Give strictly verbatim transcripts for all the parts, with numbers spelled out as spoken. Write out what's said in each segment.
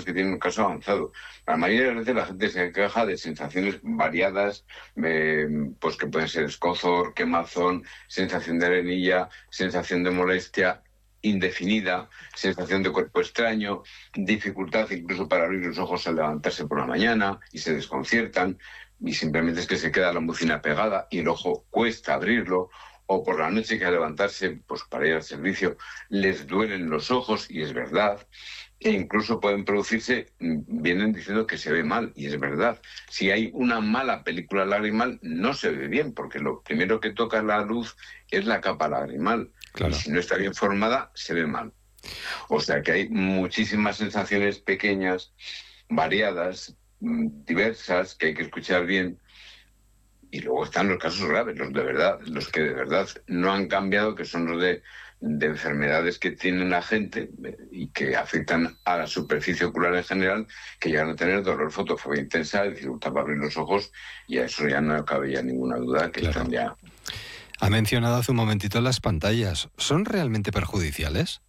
que tienen un caso avanzado. La mayoría de las veces la gente se queja de sensaciones variadas, eh, pues que pueden ser escozor, quemazón, sensación de arenilla, sensación de molestia indefinida, sensación de cuerpo extraño, dificultad incluso para abrir los ojos al levantarse por la mañana y se desconciertan y simplemente es que se queda la mucina pegada y el ojo cuesta abrirlo, o por la noche que al levantarse pues para ir al servicio les duelen los ojos y es verdad, e incluso pueden producirse, vienen diciendo que se ve mal y es verdad. Si hay una mala película lagrimal no se ve bien porque lo primero que toca la luz es la capa lagrimal. Claro. Y si no está bien formada, se ve mal. O sea que hay muchísimas sensaciones pequeñas, variadas, diversas, que hay que escuchar bien. Y luego están los casos graves, los de verdad, los que de verdad no han cambiado, que son los de, de enfermedades que tiene la gente y que afectan a la superficie ocular en general, que llegan a tener dolor, fotofobia intensa, dificultad para abrir los ojos, y a eso ya no cabe ya ninguna duda que Claro. están ya... Ha mencionado hace un momentito las pantallas. ¿Son realmente perjudiciales?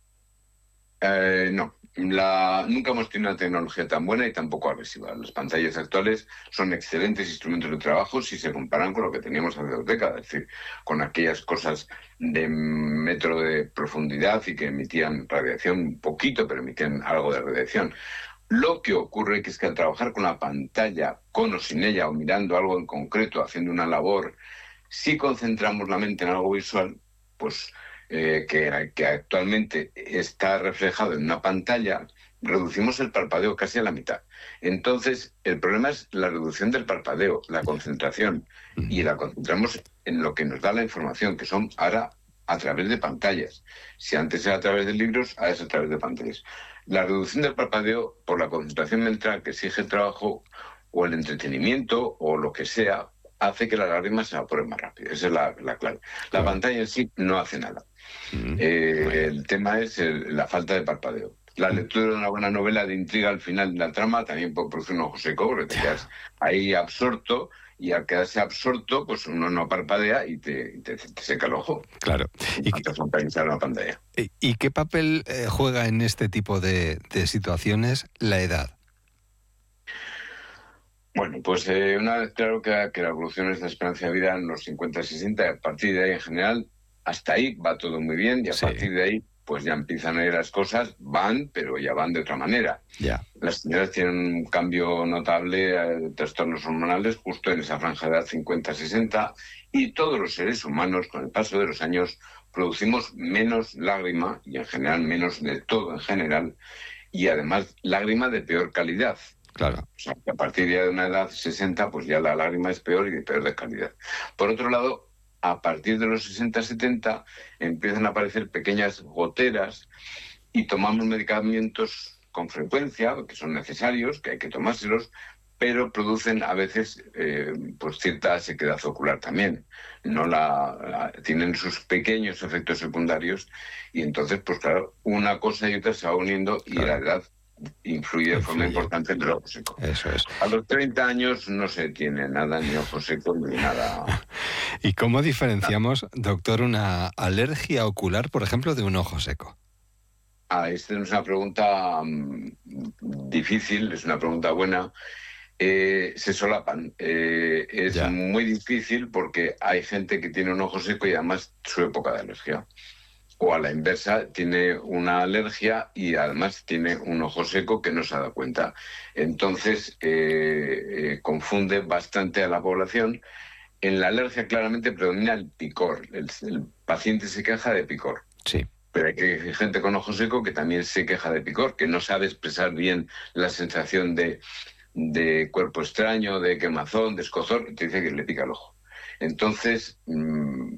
Eh, no, la, nunca hemos tenido una tecnología tan buena y tan poco agresiva. Las pantallas actuales son excelentes instrumentos de trabajo si se comparan con lo que teníamos hace dos décadas, es decir, con aquellas cosas de metro de profundidad y que emitían radiación un poquito, pero emitían algo de radiación. Lo que ocurre que es que al trabajar con la pantalla, con o sin ella, o mirando algo en concreto, haciendo una labor, si concentramos la mente en algo visual, pues eh, que, que actualmente está reflejado en una pantalla, reducimos el parpadeo casi a la mitad. Entonces, el problema es la reducción del parpadeo, la concentración, y la concentramos en lo que nos da la información, que son ahora a través de pantallas. Si antes era a través de libros, ahora es a través de pantallas. La reducción del parpadeo por la concentración mental que exige el trabajo o el entretenimiento o lo que sea, hace que las lágrimas se evaporen más rápido. Esa es la, la clave. La Claro. pantalla en sí no hace nada. Mm. Eh, el tema es el, la falta de parpadeo. La lectura de una buena novela de intriga al final de la trama también puede producir un ojo seco, porque te quedas ahí absorto, y al quedarse absorto, pues uno no parpadea y te, y te, te seca el ojo. Claro. ¿Y, Antes de pensar en la pantalla. ¿Y, y qué papel eh, juega en este tipo de, de situaciones la edad? Bueno, pues eh, una vez claro que, que la evolución es la esperanza de vida en los cincuenta sesenta, y a partir de ahí en general, hasta ahí va todo muy bien, y a Sí. partir de ahí pues ya empiezan a ir las cosas, van, pero ya van de otra manera. Ya. Las señoras tienen un cambio notable de trastornos hormonales justo en esa franja de edad cincuenta sesenta, y todos los seres humanos con el paso de los años producimos menos lágrima, y en general menos de todo en general, y además lágrima de peor calidad. Claro. O sea, que a partir ya de una edad sesenta, pues ya la lágrima es peor y de peor de calidad. Por otro lado, a partir de los sesenta setenta empiezan a aparecer pequeñas goteras y tomamos medicamentos con frecuencia, que son necesarios, que hay que tomárselos, pero producen a veces eh, pues cierta sequedad ocular también. No la, la tienen sus pequeños efectos secundarios, y entonces, pues claro, una cosa y otra se va uniendo, y Claro. la edad influye de forma Influye. importante en el ojo seco. Eso es. A los treinta años no se tiene nada, ni ojo seco, ni nada. ¿Y cómo diferenciamos, doctor, una alergia ocular, por ejemplo, de un ojo seco? Ah, esta es una pregunta um, difícil, es una pregunta buena. Eh, se solapan. Eh, es Ya. muy difícil porque hay gente que tiene un ojo seco y además su época de alergia. O a la inversa, tiene una alergia y además tiene un ojo seco que no se ha dado cuenta. Entonces, eh, eh, confunde bastante a la población. En la alergia claramente predomina el picor. El, el paciente se queja de picor. Sí. Pero hay, que, hay gente con ojo seco que también se queja de picor, que no sabe expresar bien la sensación de, de cuerpo extraño, de quemazón, de escozor, y te dice que le pica el ojo. Entonces... Mmm,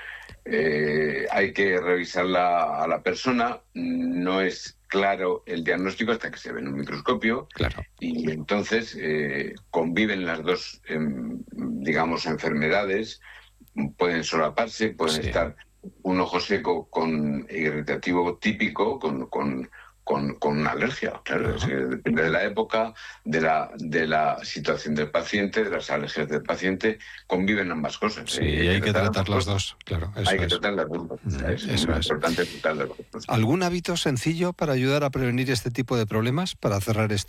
Eh, hay que revisarla a la persona, no es claro el diagnóstico hasta que se ve en un microscopio, Claro. y entonces eh, conviven las dos, eh, digamos, enfermedades, pueden solaparse, pueden Sí. estar un ojo seco con irritativo típico, con... con Con, con una alergia, claro, es que depende de la época, de la, de la situación del paciente, de las alergias del paciente, conviven ambas cosas. Sí, ¿eh? y hay que tratar las cosas. dos, claro, eso Hay que es. tratar las dos. Mm, Es eso muy es. importante tratar las dos. ¿Algún hábito sencillo para ayudar a prevenir este tipo de problemas? Para cerrar este